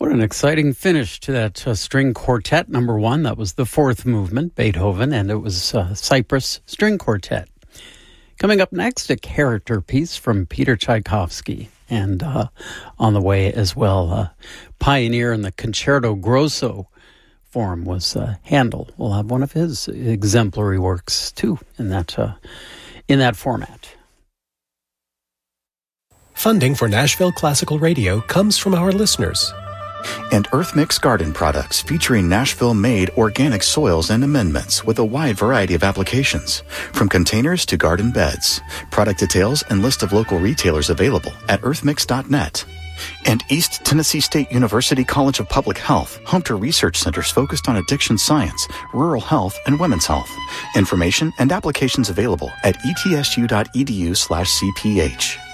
What an exciting finish to that string quartet, number one. That was the fourth movement, Beethoven, and it was Cyprus String Quartet. Coming up next, a character piece from Peter Tchaikovsky. And on the way as well, pioneer in the concerto grosso form was Handel. We'll have one of his exemplary works, too, in that format. Funding for Nashville Classical Radio comes from our listeners. And EarthMix garden products featuring Nashville-made organic soils and amendments with a wide variety of applications, from containers to garden beds. Product details and list of local retailers available at earthmix.net. And East Tennessee State University College of Public Health, home to research centers focused on addiction science, rural health, and women's health. Information and applications available at etsu.edu/cph.